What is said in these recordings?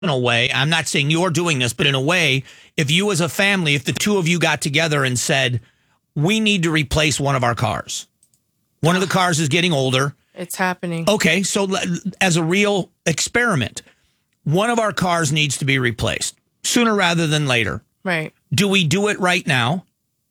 in a way, I'm not saying you're doing this, but in a way, if you as a family, if the two of you got together and said, we need to replace one of our cars. One of the cars is getting older. It's happening. Okay, so as a real experiment, one of our cars needs to be replaced sooner rather than later. Right. Do we do it right now?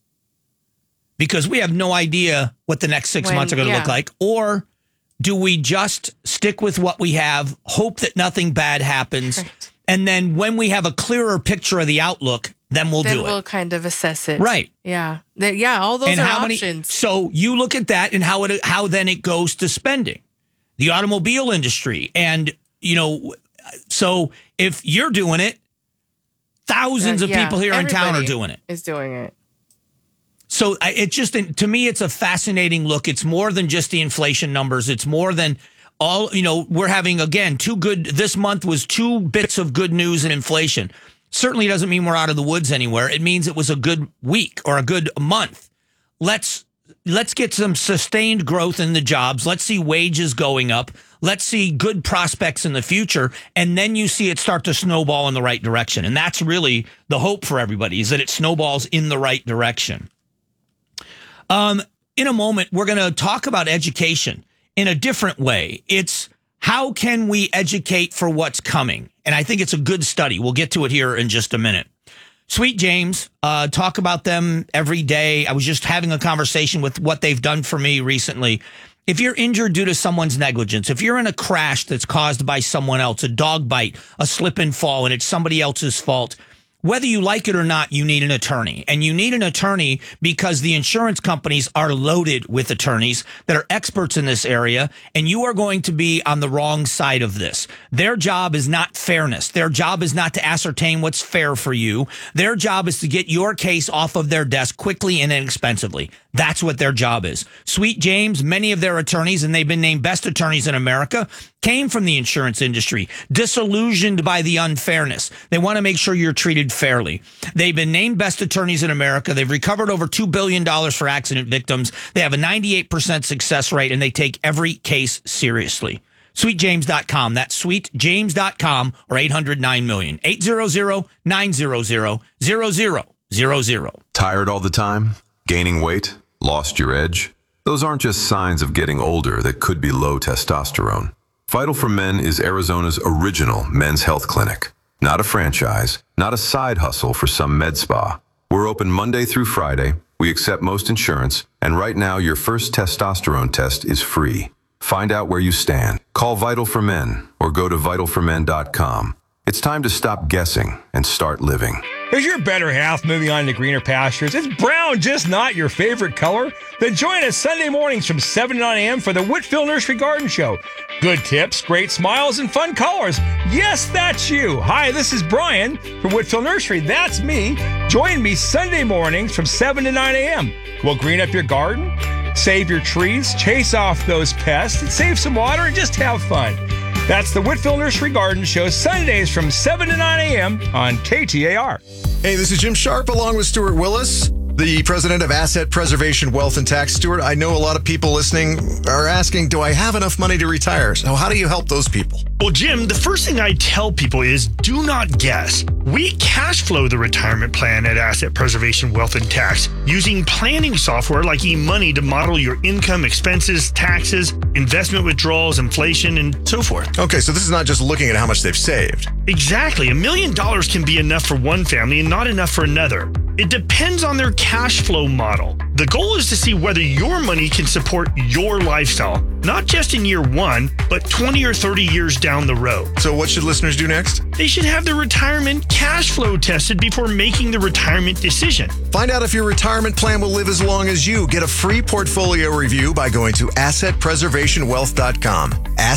Because we have no idea what the next 6 months are going to look like. Or do we just stick with what we have, hope that nothing bad happens, right, and then when we have a clearer picture of the outlook, then we'll do it? Then we'll kind of assess it. Right. Yeah. All those are options. So you look at that and how then it goes to spending. The automobile industry. And, so if you're doing it, thousands of people here in town are doing it. Is doing it. So it just, to me, it's a fascinating look. It's more than just the inflation numbers. It's more than all, we're having, again, this month was 2 bits of good news in inflation. Certainly doesn't mean we're out of the woods anywhere. It means it was a good week or a good month. Let's get some sustained growth in the jobs. Let's see wages going up. Let's see good prospects in the future. And then you see it start to snowball in the right direction. And that's really the hope for everybody, is that it snowballs in the right direction. In a moment, we're going to talk about education in a different way. It's how can we educate for what's coming? And I think it's a good study. We'll get to it here in just a minute. Sweet James, talk about them every day. I was just having a conversation with what they've done for me recently. If you're injured due to someone's negligence, if you're in a crash that's caused by someone else, a dog bite, a slip and fall, and it's somebody else's fault, whether you like it or not, you need an attorney. And you need an attorney because the insurance companies are loaded with attorneys that are experts in this area, and you are going to be on the wrong side of this. Their job is not fairness. Their job is not to ascertain what's fair for you. Their job is to get your case off of their desk quickly and inexpensively. That's what their job is. Sweet James, many of their attorneys, and they've been named best attorneys in America, came from the insurance industry, disillusioned by the unfairness. They want to make sure you're treated fairly. They've been named best attorneys in America. They've recovered over $2 billion for accident victims. They have a 98% success rate, and they take every case seriously. SweetJames.com. That's SweetJames.com or 800-9-million. 800-900-0000. Tired all the time? Gaining weight? Lost your edge? Those aren't just signs of getting older that could be low testosterone. Vital for Men is Arizona's original men's health clinic. Not a franchise, not a side hustle for some med spa. We're open Monday through Friday. We accept most insurance, and right now your first testosterone test is free. Find out where you stand. Call Vital for Men or go to vitalformen.com. It's time to stop guessing and start living. Is your better half moving on to greener pastures? Is brown just not your favorite color? Then join us Sunday mornings from 7 to 9 a.m. for the Whitfield Nursery Garden Show. Good tips, great smiles, and fun colors. Yes, that's you. Hi, this is Brian from Whitfield Nursery. That's me. Join me Sunday mornings from 7 to 9 a.m. We'll green up your garden, save your trees, chase off those pests, and save some water and just have fun. That's the Whitfield Nursery Garden Show, Sundays from 7 to 9 a.m. on KTAR. Hey, this is Jim Sharp along with Stuart Willis, the president of Asset Preservation Wealth and Tax. Stuart, I know a lot of people listening are asking, do I have enough money to retire? So how do you help those people? Well, Jim, the first thing I tell people is do not guess. We cash flow the retirement plan at Asset Preservation Wealth and Tax using planning software like eMoney to model your income, expenses, taxes, investment withdrawals, inflation, and so forth. Okay, so this is not just looking at how much they've saved. Exactly. $1 million can be enough for one family and not enough for another. It depends on their cash flow model. The goal is to see whether your money can support your lifestyle, not just in year one, but 20 or 30 years down the road. So what should listeners do next? They should have their retirement cash flow tested before making the retirement decision. Find out if your retirement plan will live as long as you. Get a free portfolio review by going to AssetPreservationWealth.com.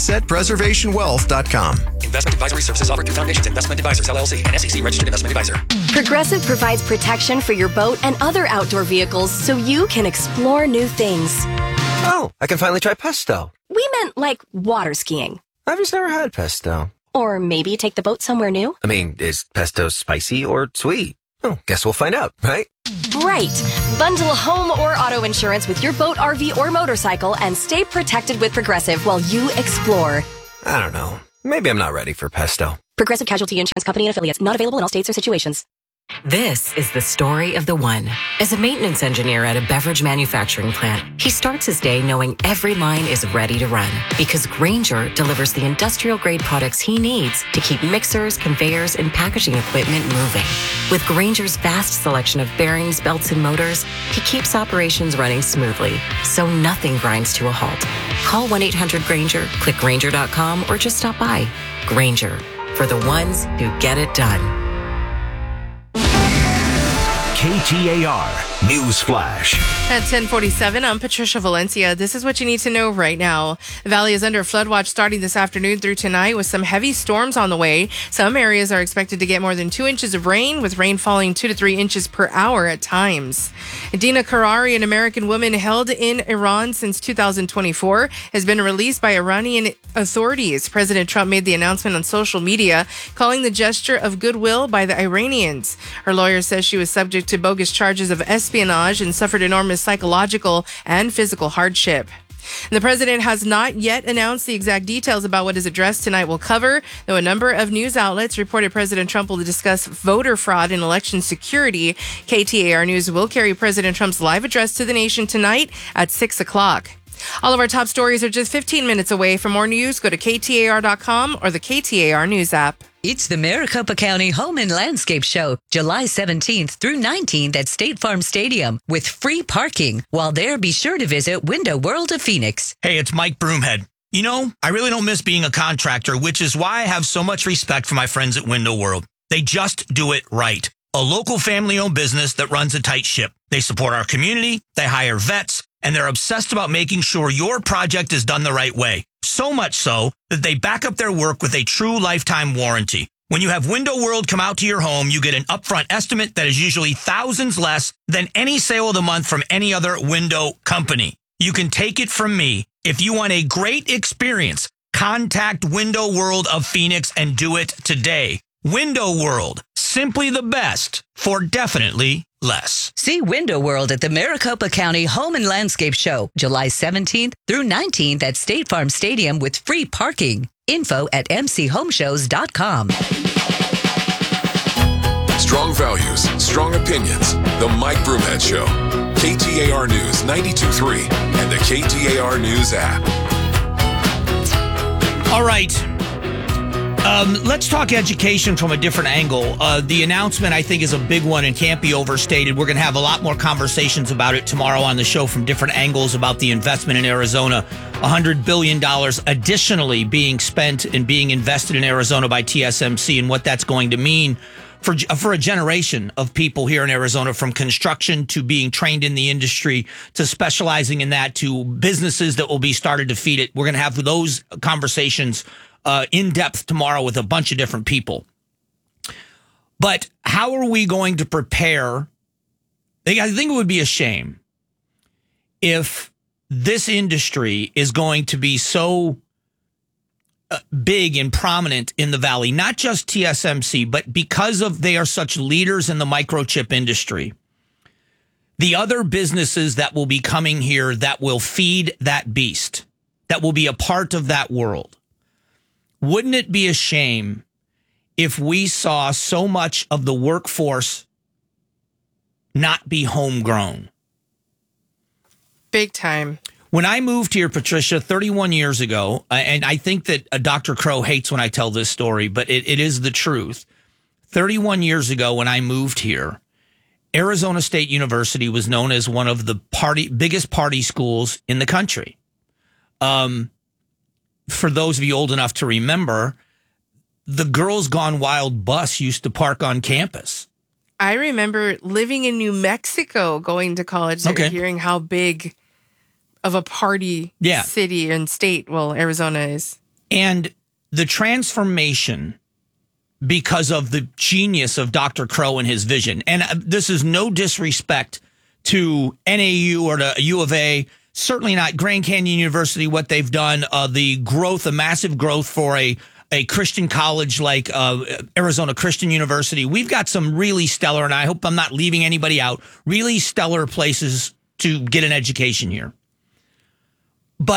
AssetPreservationWealth.com. Investment advisory services offered through Foundations Investment Advisors, LLC, and SEC Registered Investment Advisor. Progressive provides protection for your boat and other outdoor vehicles so you can explore new things. Oh, I can finally try pesto. We meant like water skiing. I've just never had pesto. Or maybe take the boat somewhere new. I mean, is pesto spicy or sweet? Oh, guess we'll find out, right? Right. Bundle home or auto insurance with your boat, RV, or motorcycle and stay protected with Progressive while you explore. I don't know. Maybe I'm not ready for pesto. Progressive Casualty Insurance Company and Affiliates. Not available in all states or situations. This is the story of the one. As a maintenance engineer at a beverage manufacturing plant, he starts his day knowing every line is ready to run because Grainger delivers the industrial-grade products he needs to keep mixers, conveyors, and packaging equipment moving. With Grainger's vast selection of bearings, belts, and motors, he keeps operations running smoothly, so nothing grinds to a halt. Call 1-800-GRAINGER, click Grainger.com, or just stop by. Grainger, for the ones who get it done. KTAR News Flash. At 10:47, I'm Patricia Valencia. This is what you need to know right now. The valley is under flood watch starting this afternoon through tonight with some heavy storms on the way. Some areas are expected to get more than 2 inches of rain, with rain falling 2 to 3 inches per hour at times. Dina Karari, an American woman held in Iran since 2024, has been released by Iranian authorities. President Trump made the announcement on social media, calling the gesture of goodwill by the Iranians. Her lawyer says she was subject to bogus charges of espionage and suffered enormous psychological and physical hardship. The president has not yet announced the exact details about what his address tonight will cover, though a number of news outlets reported President Trump will discuss voter fraud and election security. KTAR News will carry President Trump's live address to the nation tonight at 6 o'clock. All of our top stories are just 15 minutes away. For more news, go to KTAR.com or the KTAR News app. It's the Maricopa County Home and Landscape Show, July 17th through 19th at State Farm Stadium with free parking. While there, be sure to visit Window World of Phoenix. Hey, it's Mike Broomhead. You know, I really don't miss being a contractor, which is why I have so much respect for my friends at Window World. They just do it right. A local family-owned business that runs a tight ship. They support our community, they hire vets, and they're obsessed about making sure your project is done the right way. So much so that they back up their work with a true lifetime warranty. When you have Window World come out to your home, you get an upfront estimate that is usually thousands less than any sale of the month from any other window company. You can take it from me. If you want a great experience, contact Window World of Phoenix and do it today. Window World, simply the best for definitely less. See Window World at the Maricopa County Home and Landscape Show, July 17th through 19th at State Farm Stadium with free parking. Info at mchomeshows.com. Strong values, strong opinions. The Mike Broomhead Show. KTAR News 92.3 and the KTAR News app. All right. Let's talk education from a different angle. The announcement, I think, is a big one and can't be overstated. We're going to have a lot more conversations about it tomorrow on the show from different angles about the investment in Arizona. $100 billion additionally being spent and being invested in Arizona by TSMC and what that's going to mean for a generation of people here in Arizona, from construction to being trained in the industry to specializing in that to businesses that will be started to feed it. We're going to have those conversations in depth tomorrow with a bunch of different people. But how are we going to prepare? I think it would be a shame if this industry is going to be so big and prominent in the Valley, not just TSMC, but because of they are such leaders in the microchip industry, the other businesses that will be coming here that will feed that beast, that will be a part of that world. Wouldn't it be a shame if we saw so much of the workforce not be homegrown? Big time. When I moved here, Patricia, 31 years ago, and I think that Dr. Crow hates when I tell this story, but it is the truth. 31 years ago, when I moved here, Arizona State University was known as one of the biggest party schools in the country. For those of you old enough to remember, the Girls Gone Wild bus used to park on campus. I remember living in New Mexico, going to college, and hearing how big of a party city and state, Arizona is. And the transformation because of the genius of Dr. Crow and his vision. And this is no disrespect to NAU or to U of A, certainly not Grand Canyon University, what they've done, the growth, a massive growth for a Christian college like Arizona Christian University. We've got some really stellar, and I hope I'm not leaving anybody out, really stellar places to get an education here. But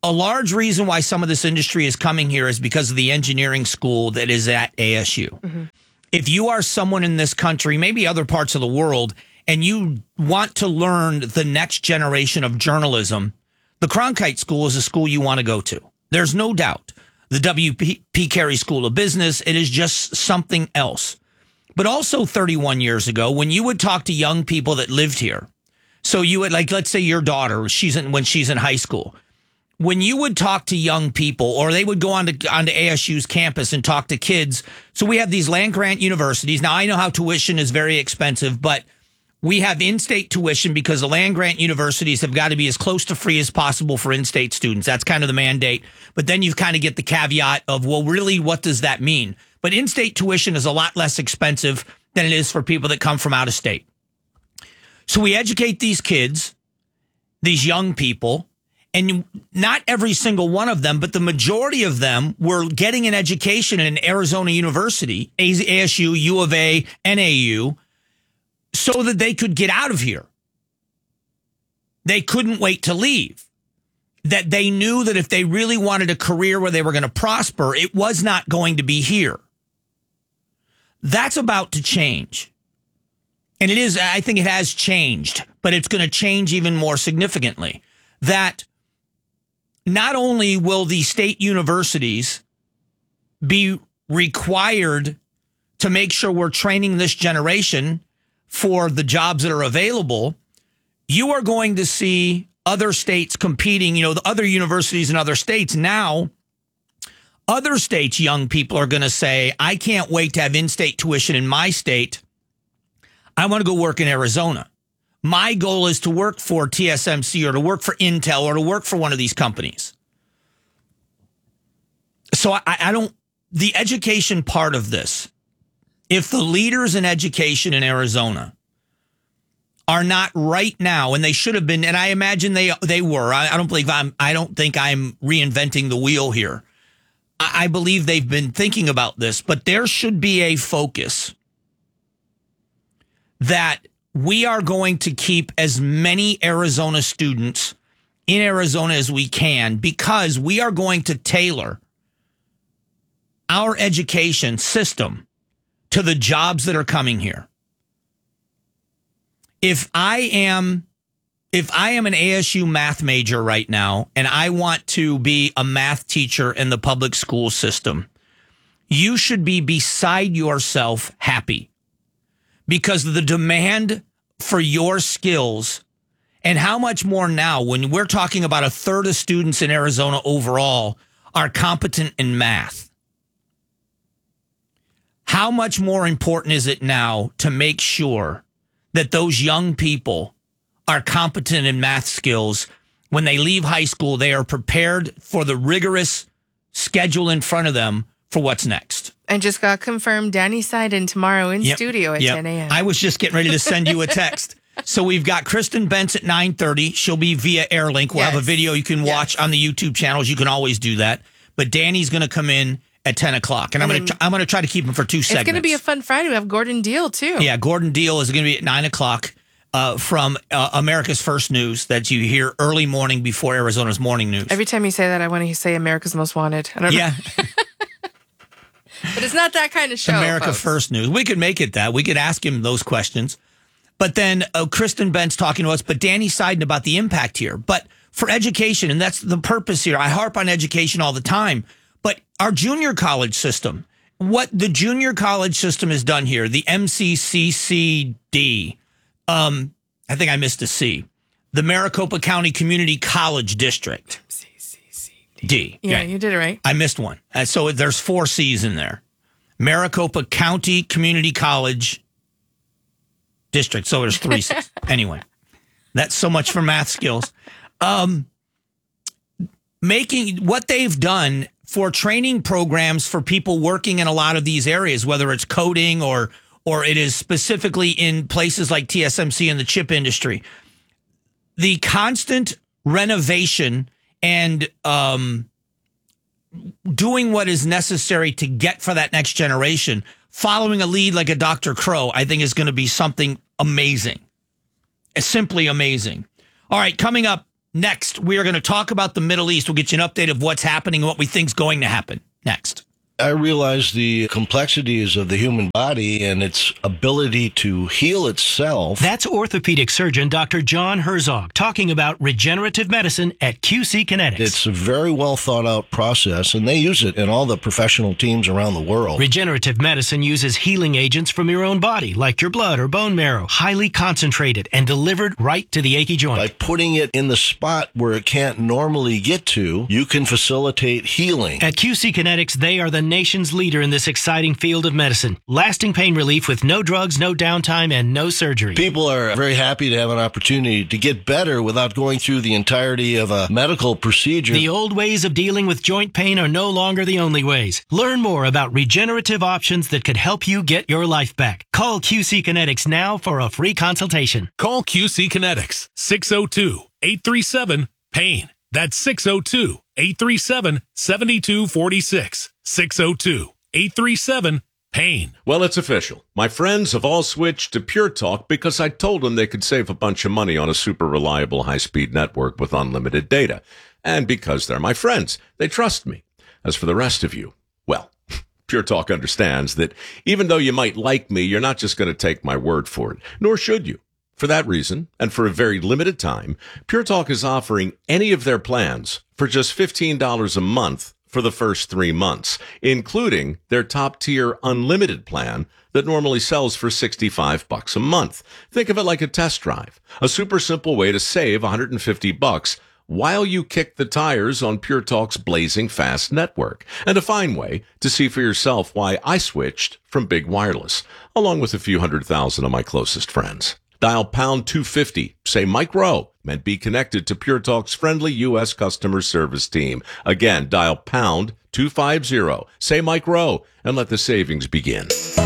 a large reason why some of this industry is coming here is because of the engineering school that is at ASU. Mm-hmm. If you are someone in this country, maybe other parts of the world, and you want to learn the next generation of journalism, the Cronkite School is a school you want to go to. There's no doubt. The W.P. Carey School of Business, it is just something else. But also 31 years ago, when you would talk to young people that lived here, so you would, like, let's say your daughter, when she's in high school, when you would talk to young people, or they would go onto ASU's campus and talk to kids. So we have these land-grant universities. Now, I know how tuition is very expensive, but we have in-state tuition because the land-grant universities have got to be as close to free as possible for in-state students. That's kind of the mandate. But then you kind of get the caveat of, well, really, what does that mean? But in-state tuition is a lot less expensive than it is for people that come from out of state. So we educate these kids, these young people, and not every single one of them, but the majority of them were getting an education in an Arizona university, ASU, U of A, NAU, so that they could get out of here. They couldn't wait to leave. That they knew that if they really wanted a career where they were going to prosper, it was not going to be here. That's about to change. And it is, I think it has changed, but it's going to change even more significantly. That not only will the state universities be required to make sure we're training this generation for the jobs that are available, you are going to see other states competing, the other universities in other states. Now, other states' young people are going to say, I can't wait to have in-state tuition in my state. I want to go work in Arizona. My goal is to work for TSMC or to work for Intel or to work for one of these companies. So I don't, the education part of this, if the leaders in education in Arizona are not right now, and they should have been, and I imagine they were, I don't think I'm reinventing the wheel here. I believe they've been thinking about this, but there should be a focus that we are going to keep as many Arizona students in Arizona as we can, because we are going to tailor our education system to the jobs that are coming here. If I am an ASU math major right now and I want to be a math teacher in the public school system, you should be beside yourself happy, because the demand for your skills, and how much more now when we're talking about a third of students in Arizona overall are competent in math. How much more important is it now to make sure that those young people are competent in math skills? When they leave high school, they are prepared for the rigorous schedule in front of them for what's next. And just got confirmed, Danny Seiden tomorrow in studio at 10 a.m. I was just getting ready to send you a text. So we've got Kristen Bentz at 9:30. She'll be via Airlink. We'll have a video you can watch on the YouTube channels. You can always do that. But Danny's going to come in at 10 o'clock. And I'm going to try to keep him for 2 segments. It's going to be a fun Friday. We have Gordon Deal, too. Yeah, Gordon Deal is going to be at 9 o'clock from America's First News that you hear early morning before Arizona's morning news. Every time you say that, I want to say America's Most Wanted. I don't know. But it's not that kind of show, America folks. First News. We could make it that. We could ask him those questions. But then Kristen Bentz talking to us, but Danny Seiden about the impact here. But for education, and that's the purpose here. I harp on education all the time. But our junior college system, what the junior college system has done here, the MCCCD, I think I missed a C, the Maricopa County Community College District. D. Yeah, you did it right. I missed one. So there's 4 C's in there. Maricopa County Community College District. So there's 3 C's. Anyway, that's so much for math skills. Making what they've done for training programs for people working in a lot of these areas, whether it's coding or it is specifically in places like TSMC and the chip industry. The constant renovation and doing what is necessary to get for that next generation, following a lead like a Dr. Crow, I think is going to be something amazing. It's simply amazing. All right, coming up, Next, we are going to talk about the Middle East. We'll get you an update of what's happening and what we think is going to happen. Next. I realize the complexities of the human body and its ability to heal itself. That's orthopedic surgeon Dr. John Herzog talking about regenerative medicine at QC Kinetics. It's a very well thought out process, and they use it in all the professional teams around the world. Regenerative medicine uses healing agents from your own body, like your blood or bone marrow, highly concentrated and delivered right to the achy joint. By putting it in the spot where it can't normally get to, you can facilitate healing. At QC Kinetics, they are the nation's leader in this exciting field of medicine. Lasting pain relief with no drugs, no downtime, and no surgery. People are very happy to have an opportunity to get better without going through the entirety of a medical procedure. The old ways of dealing with joint pain are no longer the only ways. Learn more about regenerative options that could help you get your life back. Call QC Kinetics now for a free consultation. Call QC Kinetics, 602-837-PAIN. That's 602-837-7246. 602-837-PAIN. Well, it's official. My friends have all switched to Pure Talk because I told them they could save a bunch of money on a super reliable high-speed network with unlimited data. And because they're my friends, they trust me. As for the rest of you, well, Pure Talk understands that even though you might like me, you're not just going to take my word for it, nor should you. For that reason, and for a very limited time, Pure Talk is offering any of their plans for just $15 a month for the first 3 months, including their top-tier unlimited plan that normally sells for $65 a month. Think of it like a test drive, a super simple way to save $150 while you kick the tires on Pure Talk's blazing fast network, and a fine way to see for yourself why I switched from big wireless, along with a few 100,000 of my closest friends. Dial pound 250, say Mike Rowe, and be connected to Pure Talk's friendly U.S. customer service team. Again, dial pound 250, say Mike Rowe, and let the savings begin.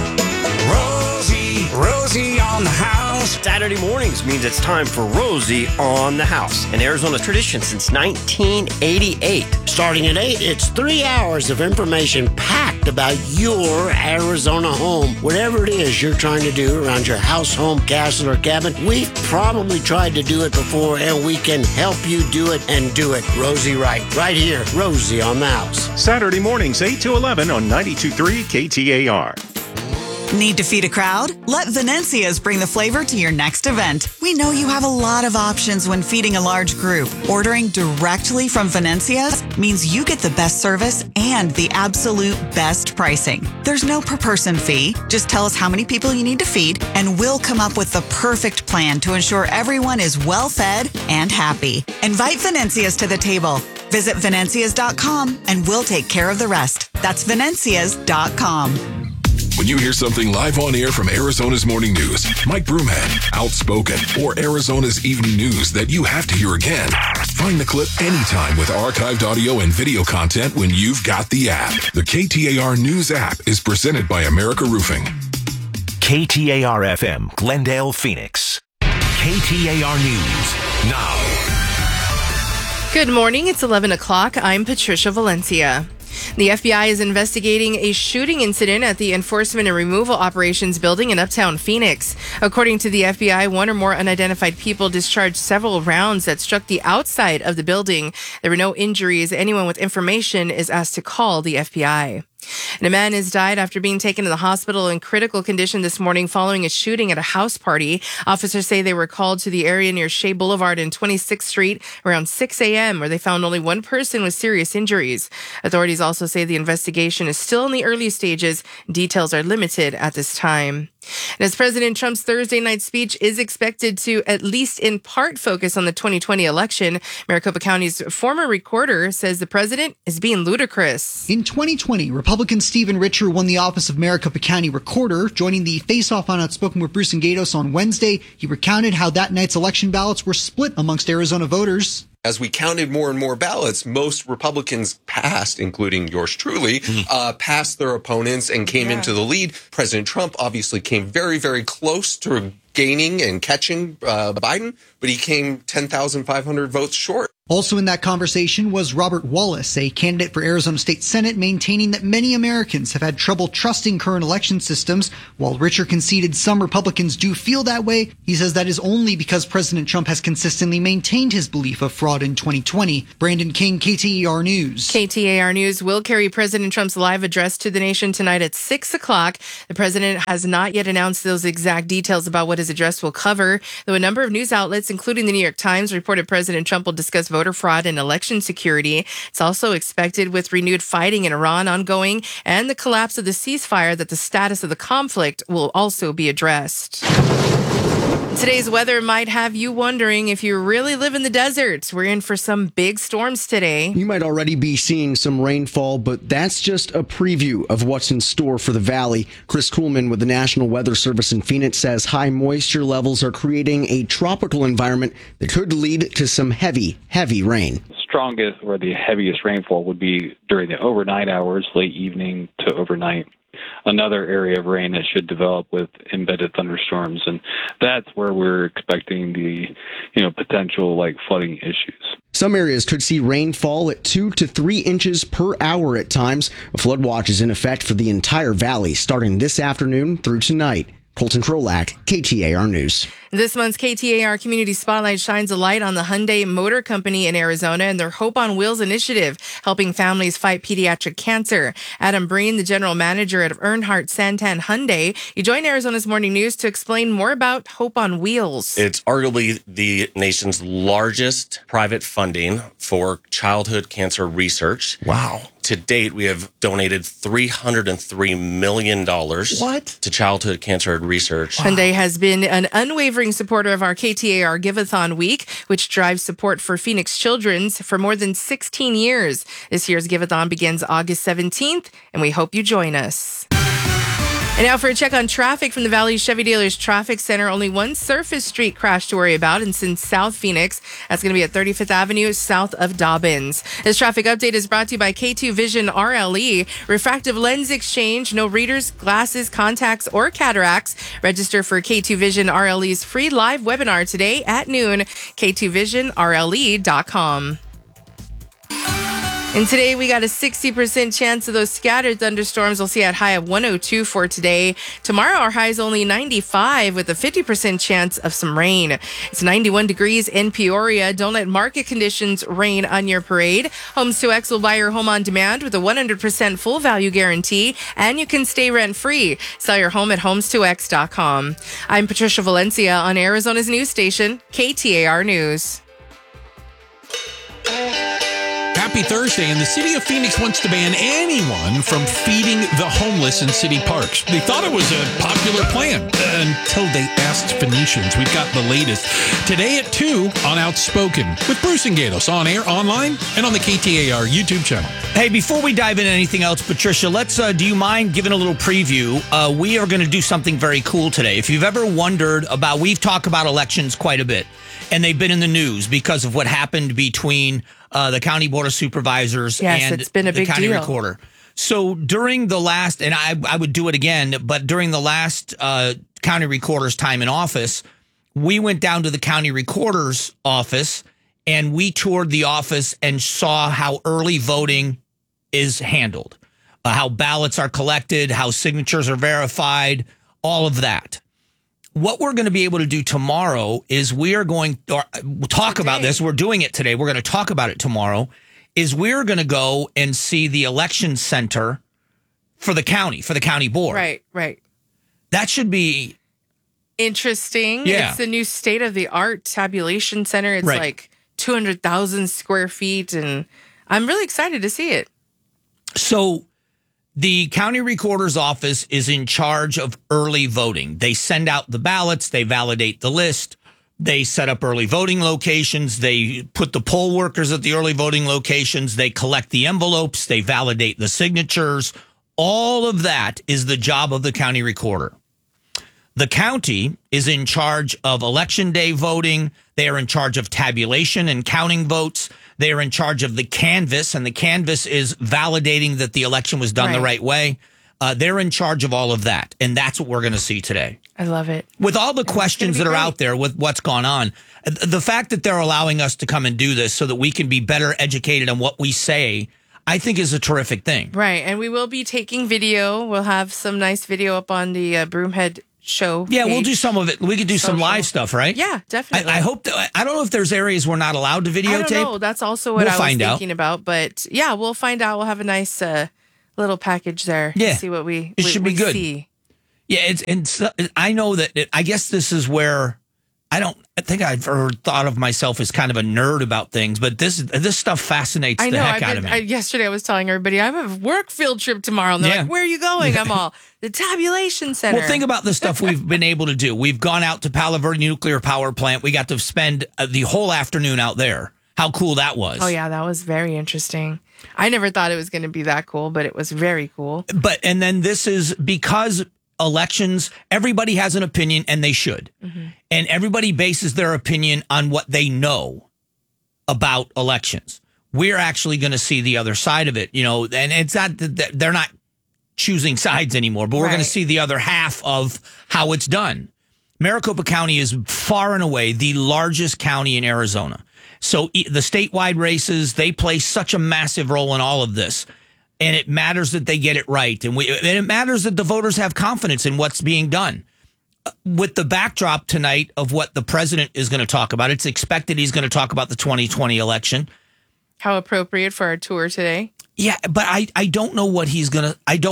Rosie on the house. Saturday mornings means it's time for Rosie on the house, an Arizona tradition since 1988. Starting at 8, it's 3 hours of information packed about your Arizona home. Whatever it is you're trying to do around your house, home, castle, or cabin, we've probably tried to do it before, and we can help you do it and do it Rosie right. Right here, Rosie on the house. Saturday mornings, 8 to 11 on 92.3 KTAR. Need to feed a crowd? Let Venencia's bring the flavor to your next event. We know you have a lot of options when feeding a large group. Ordering directly from Venencia's means you get the best service and the absolute best pricing. There's no per person fee. Just tell us how many people you need to feed, and we'll come up with the perfect plan to ensure everyone is well fed and happy. Invite Venencia's to the table. Visit Venencias.com and we'll take care of the rest. That's Venencias.com. When you hear something live on air from Arizona's Morning News, Mike Broomhead, Outspoken, or Arizona's Evening News that you have to hear again, find the clip anytime with archived audio and video content when you've got the app. The KTAR News app is presented by America Roofing. KTAR-FM, Glendale, Phoenix. KTAR News now. Good morning. It's 11 o'clock. I'm Patricia Valencia. The FBI is investigating a shooting incident at the Enforcement and Removal Operations building in Uptown Phoenix. According to the FBI, one or more unidentified people discharged several rounds that struck the outside of the building. There were no injuries. Anyone with information is asked to call the FBI. And a man has died after being taken to the hospital in critical condition this morning following a shooting at a house party. Officers say they were called to the area near Shea Boulevard and 26th Street around 6 a.m., where they found only one person with serious injuries. Authorities also say the investigation is still in the early stages. Details are limited at this time. And as President Trump's Thursday night speech is expected to, at least in part, focus on the 2020 election, Maricopa County's former recorder says the president is being ludicrous. In 2020, Republican Stephen Richer won the office of Maricopa County Recorder. Joining the face-off on Outspoken with Bruce and Gatos on Wednesday, he recounted how that night's election ballots were split amongst Arizona voters. As we counted more and more ballots, most Republicans passed, including yours truly, passed their opponents and came into the lead. President Trump obviously came very, very close to gaining and catching Biden, but he came 10,500 votes short. Also in that conversation was Robert Wallace, a candidate for Arizona State Senate, maintaining that many Americans have had trouble trusting current election systems. While Richer conceded some Republicans do feel that way, he says that is only because President Trump has consistently maintained his belief of fraud in 2020. Brandon King, KTAR News. KTAR News will carry President Trump's live address to the nation tonight at 6 o'clock. The president has not yet announced those exact details about what his address will cover, though a number of news outlets, including the New York Times, reported President Trump will discuss voter fraud and election security. It's also expected, with renewed fighting in Iran ongoing and the collapse of the ceasefire, that the status of the conflict will also be addressed. Today's weather might have you wondering if you really live in the desert. We're in for some big storms today. You might already be seeing some rainfall, but that's just a preview of what's in store for the valley. Chris Kuhlman with the National Weather Service in Phoenix says high moisture levels are creating a tropical environment that could lead to some heavy rain. Strongest or the heaviest rainfall would be during the overnight hours, late evening to overnight. Another area of rain that should develop with embedded thunderstorms, and that's where we're expecting the potential flooding issues. Some areas could see rainfall at 2 to 3 inches per hour at times. A flood watch is in effect for the entire valley starting this afternoon through tonight. Colton Krolak, KTAR News. This month's KTAR Community Spotlight shines a light on the Hyundai Motor Company in Arizona and their Hope on Wheels initiative, helping families fight pediatric cancer. Adam Breen, the general manager at Earnhardt Santan Hyundai, you joined Arizona's Morning News to explain more about Hope on Wheels. It's arguably the nation's largest private funding for childhood cancer research. Wow. To date, we have donated $303 million to childhood cancer research. Hyundai has been an unwavering supporter of our KTAR Give-a-thon Week, which drives support for Phoenix Children's for more than 16 years. This year's Give-a-thon begins August 17th, and we hope you join us. And now for a check on traffic from the Valley Chevy Dealers Traffic Center. Only one surface street crash to worry about, and since South Phoenix, that's going to be at 35th Avenue, south of Dobbins. This traffic update is brought to you by K2 Vision RLE. Refractive lens exchange, no readers, glasses, contacts, or cataracts. Register for K2 Vision RLE's free live webinar today at noon. K2VisionRLE.com. And today we got a 60% chance of those scattered thunderstorms. We'll see a high of 102 for today. Tomorrow our high is only 95 with a 50% chance of some rain. It's 91 degrees in Peoria. Don't let market conditions rain on your parade. Homes 2X will buy your home on demand with a 100% full value guarantee, and you can stay rent free. Sell your home at homes2x.com. I'm Patricia Valencia on Arizona's news station, KTAR News. Happy Thursday, and the city of Phoenix wants to ban anyone from feeding the homeless in city parks. They thought it was a popular plan until they asked Phoenicians. We've got the latest today at 2 on Outspoken with Bruce and Gatos on air, online, and on the KTAR YouTube channel. Hey, before we dive into anything else, Patricia, let's. Do you mind giving a little preview? We are going to do something very cool today. If you've ever wondered about, we've talked about elections quite a bit, and they've been in the news because of what happened between the County Board of Supervisors and it's been a big County deal. Recorder. So during the last, and I would do it again, but during the last County Recorder's time in office, we went down to the County Recorder's office and we toured the office and saw how early voting is handled, how ballots are collected, how signatures are verified, all of that. What we're going to be able to do tomorrow is we'll talk about this. We're doing it today. We're going to talk about it tomorrow. Is we're going to go and see the election center for the county board. Right. That should be interesting. Yeah. It's the new state-of-the-art tabulation center. It's like 200,000 square feet, and I'm really excited to see it. So the county recorder's office is in charge of early voting. They send out the ballots. They validate the list. They set up early voting locations. They put the poll workers at the early voting locations. They collect the envelopes. They validate the signatures. All of that is the job of the county recorder. The county is in charge of election day voting. They are in charge of tabulation and counting votes. They are in charge of the canvass, and the canvass is validating that the election was done the right way. They're in charge of all of that. And that's what we're going to see today. I love it. With all the questions that are out there with what's gone on, the fact that they're allowing us to come and do this so that we can be better educated on what we say, I think is a terrific thing. Right. And we will be taking video. We'll have some nice video up on the Broomhead show. Yeah, page. we'll do some of it. We could do some live stuff, right? Yeah, definitely. I hope that, I don't know if there's areas we're not allowed to videotape. I don't know. That's also what I was thinking about. But yeah, we'll find out. We'll have a nice little package there. Yeah. See what we should be good. See. Yeah, I know that I guess this is where I think I've ever thought of myself as kind of a nerd about things, but this stuff fascinates the heck out of me. Yesterday I was telling everybody I have a work field trip tomorrow, and they're like, "Where are you going?" I'm all, the tabulation center. Well, think about the stuff we've been able to do. We've gone out to Palo Verde Nuclear Power Plant. We got to spend the whole afternoon out there. How cool that was. Oh, yeah, that was very interesting. I never thought it was going to be that cool, but it was very cool. And then this is because elections, everybody has an opinion, and they should. Mm-hmm. And everybody bases their opinion on what they know about elections. We're actually going to see the other side of it, and it's not that they're not choosing sides anymore, but we're going to see the other half of how it's done. Maricopa County is far and away the largest county in Arizona. So the statewide races, they play such a massive role in all of this. And it matters that they get it right. And it matters that the voters have confidence in what's being done. With the backdrop tonight of what the president is going to talk about, it's expected he's going to talk about the 2020 election. How appropriate for our tour today. Yeah, but I don't know what he's going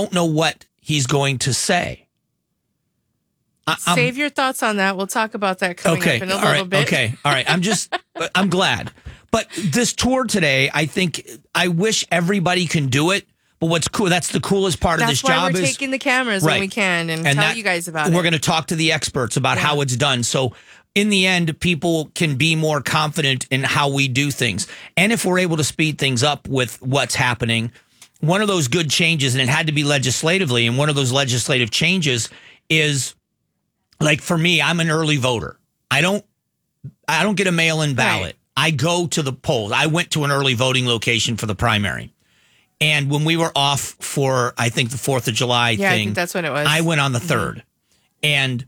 to say. Save your thoughts on that. We'll talk about that coming up in a little bit. Okay. All right. I'm glad. But this tour today, I wish everybody can do it. But what's cool, that's the coolest part of this job. That's why we're taking the cameras when we can and tell you guys about it. We're going to talk to the experts about how it's done. So in the end, people can be more confident in how we do things. And if we're able to speed things up with what's happening, one of those good changes, and it had to be legislatively, and one of those legislative changes is, like for me, I'm an early voter. I don't get a mail-in ballot. Right. I go to the polls. I went to an early voting location for the primary. And when we were off for, I think, the 4th of July thing, I think that's when it was. I went on the 3rd. And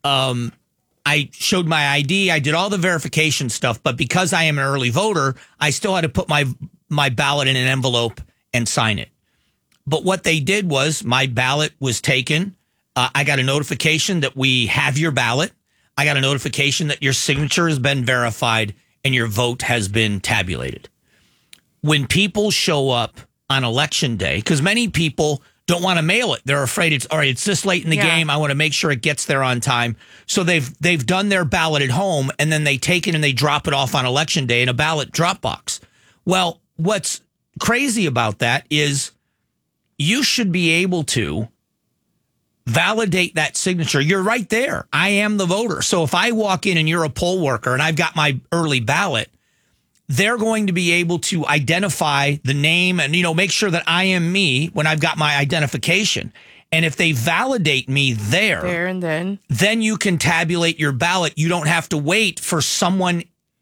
I showed my ID. I did all the verification stuff. But because I am an early voter, I still had to put my ballot in an envelope and sign it. But what they did was my ballot was taken. I got a notification that we have your ballot. I got a notification that your signature has been verified and your vote has been tabulated. When people show up on election day, because many people don't want to mail it. They're afraid it's this late in the game. I want to make sure it gets there on time. So they've done their ballot at home, and then they take it and they drop it off on election day in a ballot drop box. Well, what's crazy about that is you should be able to validate that signature. You're right there. I am the voter. So if I walk in and you're a poll worker and I've got my early ballot, they're going to be able to identify the name and, make sure that I am me when I've got my identification. And if they validate me there and then you can tabulate your ballot. You don't have to wait for someone,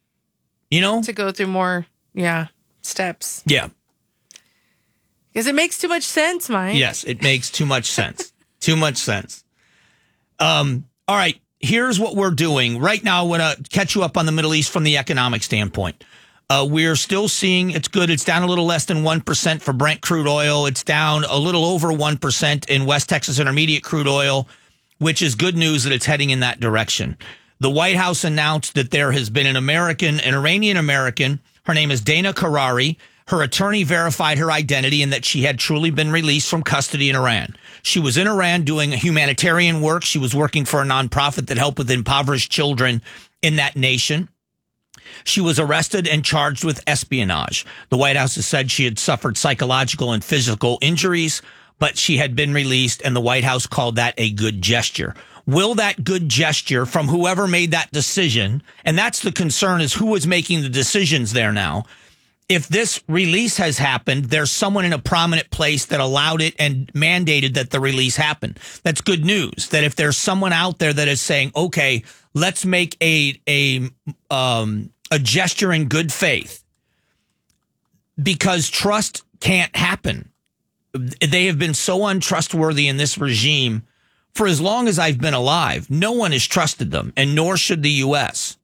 to go through more, steps. Yeah. Because it makes too much sense, Mike. Yes, it makes too much sense. Too much sense. All right. Here's what we're doing. Right now, I want to catch you up on the Middle East from the economic standpoint. We're still seeing it's good. It's down a little less than 1% for Brent crude oil. It's down a little over 1% in West Texas Intermediate crude oil, which is good news that it's heading in that direction. The White House announced that there has been an Iranian American. Her name is Dana Karari. Her attorney verified her identity and that she had truly been released from custody in Iran. She was in Iran doing humanitarian work. She was working for a nonprofit that helped with impoverished children in that nation. She was arrested and charged with espionage. The White House has said she had suffered psychological and physical injuries, but she had been released, and the White House called that a good gesture. Will that good gesture from whoever made that decision, and that's the concern, is who is making the decisions there now. If this release has happened, there's someone in a prominent place that allowed it and mandated that the release happen. That's good news. That if there's someone out there that is saying, okay, let's make a gesture in good faith, because trust can't happen they have been so untrustworthy in this regime for as long as I've been alive. No one has trusted them, and nor should the U.S.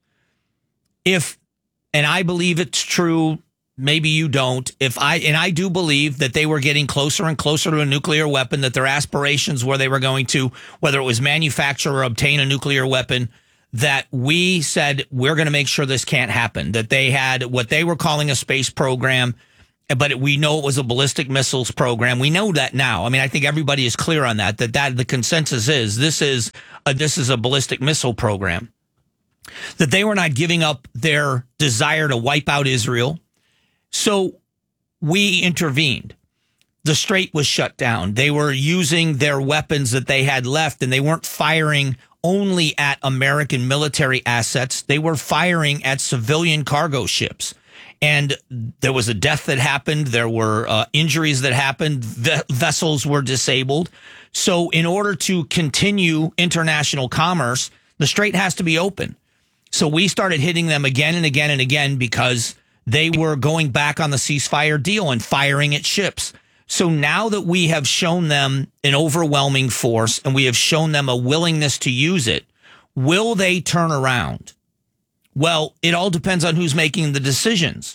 And I believe it's true, maybe you don't, I do believe that they were getting closer and closer to a nuclear weapon, that their aspirations where they were going to, whether it was manufacture or obtain a nuclear weapon, that we said, we're going to make sure this can't happen, that they had what they were calling a space program, but we know it was a ballistic missiles program. We know that now. I mean, I think everybody is clear on that the consensus is this is a ballistic missile program, that they were not giving up their desire to wipe out Israel. So we intervened. The Strait was shut down. They were using their weapons that they had left, and they weren't firing only at American military assets. They were firing at civilian cargo ships. And there was a death that happened. There were injuries that happened. Vessels were disabled. So in order to continue international commerce, the Strait has to be open. So we started hitting them again and again and again because they were going back on the ceasefire deal and firing at ships. So now that we have shown them an overwhelming force and we have shown them a willingness to use it, will they turn around? Well, it all depends on who's making the decisions.